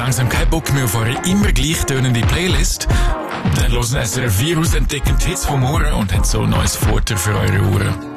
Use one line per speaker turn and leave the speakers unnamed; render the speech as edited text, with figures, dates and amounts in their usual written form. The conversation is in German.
langsam keinen Bock mehr auf eure immer gleich tönende Playlist? Dann hören SRF Virus entdecken die Hits vom Ohren und haben so ein neues Futter für eure Ohren.